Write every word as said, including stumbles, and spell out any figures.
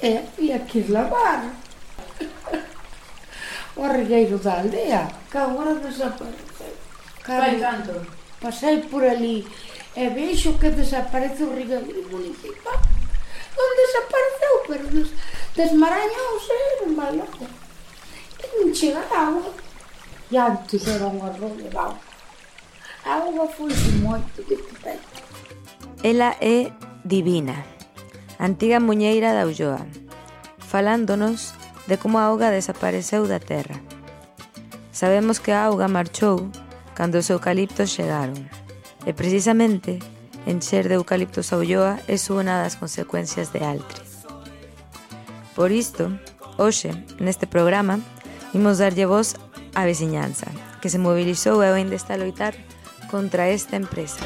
E había que ir lavar. O regueiro da aldea, que agora desapareceu. Vai tanto? Pasei por ali e vexo que desaparece o regueiro municipal. Non desapareceu, pero des, desmarañouse, non vai logo. E non chega agua. E antes era un arroyo de auga. A auga foi moito deste peito. Ela é Divina, antiga muñeira da Ulloa, falándonos de como a auga desapareceu da terra. Sabemos que a auga marchou cando os eucaliptos chegaron, e precisamente encher de eucaliptos a Ulloa é unha das consecuencias de Altri. Por isto, hoxe, neste programa, imos darlle voz á veciñanza, que se mobilizou e aínda está a loitar contra esta empresa.